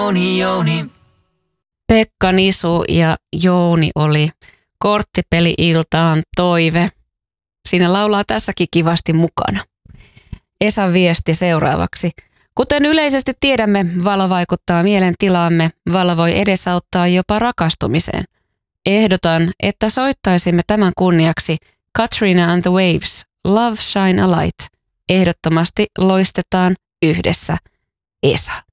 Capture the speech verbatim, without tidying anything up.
Jouni, Jouni. Pekka Nisu ja Jouni oli korttipeli-iltaan toive. Siinä laulaa tässäkin kivasti mukana. Esan viesti seuraavaksi. Kuten yleisesti tiedämme, valo vaikuttaa mielentilaamme. Valo voi edesauttaa jopa rakastumiseen. Ehdotan, että soittaisimme tämän kunniaksi Katrina and the Waves, Love Shine a Light. Ehdottomasti loistetaan yhdessä. Esa.